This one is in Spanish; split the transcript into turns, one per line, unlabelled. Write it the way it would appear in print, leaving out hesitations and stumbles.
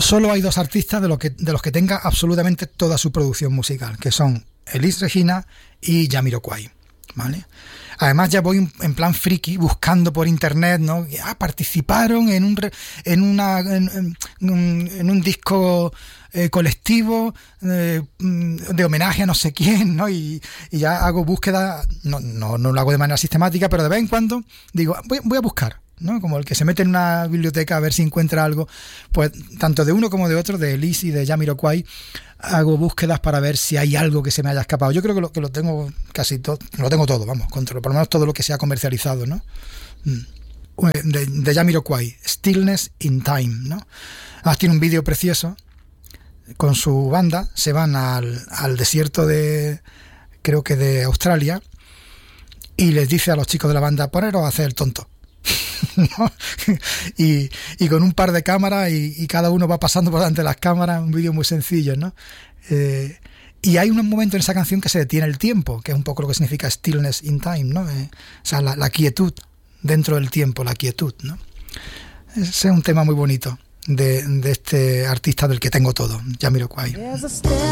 solo hay dos artistas de los que tenga absolutamente toda su producción musical, que son Elis Regina y Jamiroquai, ¿vale? Además ya voy en plan friki buscando por internet, ¿no? Participaron en un disco colectivo de homenaje a no sé quién, ¿no? Y ya hago búsqueda, no lo hago de manera sistemática, pero de vez en cuando digo, voy a buscar, ¿no? Como el que se mete en una biblioteca a ver si encuentra algo. Pues tanto de uno como de otro, de Elis y de Jamiroquai, hago búsquedas para ver si hay algo que se me haya escapado. Yo creo que lo tengo casi todo, lo tengo todo, vamos, por lo menos todo lo que se ha comercializado, ¿no? De Jamiroquai, Stillness in Time, ¿no? Tiene un vídeo precioso con su banda, se van al desierto creo que de Australia, y les dice a los chicos de la banda, poneros a hacer el tonto. ¿No? y con un par de cámaras y cada uno va pasando por delante de las cámaras, un vídeo muy sencillo, ¿no? Y hay un momento en esa canción que se detiene el tiempo, que es un poco lo que significa stillness in time, ¿no? O sea, la quietud dentro del tiempo, la quietud, ¿no? Ese es un tema muy bonito de este artista del que tengo todo, Jamiroquai.